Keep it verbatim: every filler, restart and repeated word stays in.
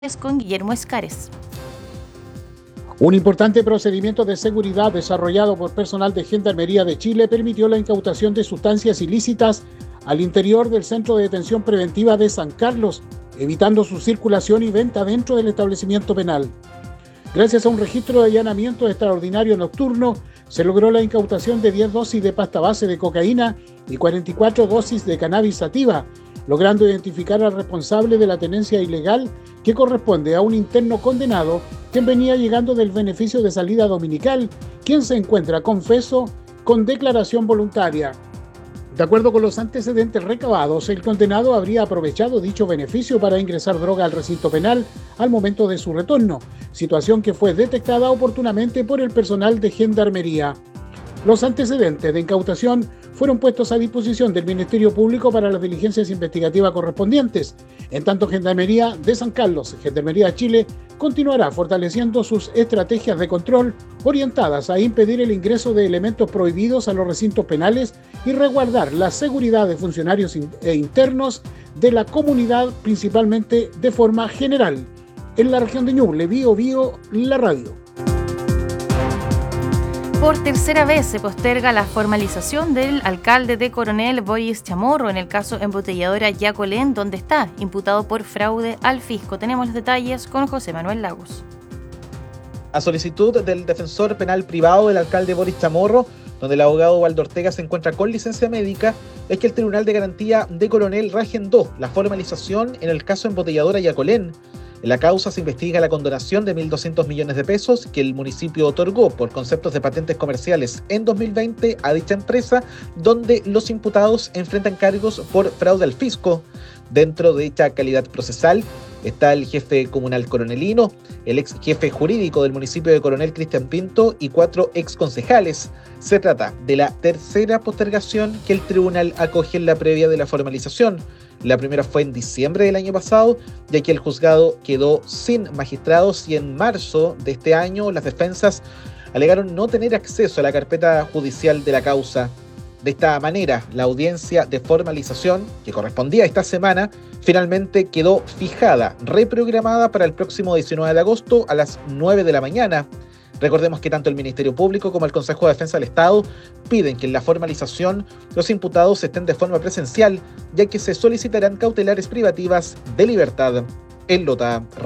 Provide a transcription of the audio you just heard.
con Guillermo Escares. Un importante procedimiento de seguridad desarrollado por personal de Gendarmería de Chile permitió la incautación de sustancias ilícitas al interior del Centro de Detención Preventiva de San Carlos, evitando su circulación y venta dentro del establecimiento penal. Gracias a un registro de allanamiento extraordinario nocturno, se logró la incautación de diez dosis de pasta base de cocaína y cuarenta y cuatro dosis de cannabis sativa, logrando identificar al responsable de la tenencia ilegal, que corresponde a un interno condenado quien venía llegando del beneficio de salida dominical, quien se encuentra confeso con declaración voluntaria. De acuerdo con los antecedentes recabados, el condenado habría aprovechado dicho beneficio para ingresar droga al recinto penal al momento de su retorno, situación que fue detectada oportunamente por el personal de Gendarmería. Los antecedentes de incautación fueron puestos a disposición del Ministerio Público para las diligencias investigativas correspondientes. En tanto, Gendarmería de San Carlos, Gendarmería de Chile, continuará fortaleciendo sus estrategias de control orientadas a impedir el ingreso de elementos prohibidos a los recintos penales y resguardar la seguridad de funcionarios e internos de la comunidad, principalmente de forma general. En la región de Ñuble, Bío Bío, la radio. Por tercera vez se posterga la formalización del alcalde de Coronel, Boris Chamorro, en el caso embotelladora Yacolén, donde está imputado por fraude al fisco. Tenemos los detalles con José Manuel Lagos. A solicitud del defensor penal privado del alcalde Boris Chamorro, donde el abogado Waldo Ortega se encuentra con licencia médica, es que el Tribunal de Garantía de Coronel reagendó la formalización en el caso embotelladora Yacolén. En la causa se investiga la condonación de mil doscientos millones de pesos que el municipio otorgó por conceptos de patentes comerciales en dos mil veinte a dicha empresa, donde los imputados enfrentan cargos por fraude al fisco. Dentro de dicha calidad procesal está el jefe comunal coronelino, el ex jefe jurídico del municipio de Coronel, Cristian Pinto, y cuatro ex concejales. Se trata de la tercera postergación que el tribunal acoge en la previa de la formalización. La primera fue en diciembre del año pasado, ya que el juzgado quedó sin magistrados y en marzo de este año las defensas alegaron no tener acceso a la carpeta judicial de la causa. De esta manera, la audiencia de formalización, que correspondía a esta semana, finalmente quedó fijada, reprogramada para el próximo diecinueve de agosto a las nueve de la mañana. Recordemos que tanto el Ministerio Público como el Consejo de Defensa del Estado piden que en la formalización los imputados estén de forma presencial, ya que se solicitarán cautelares privativas de libertad en Lota.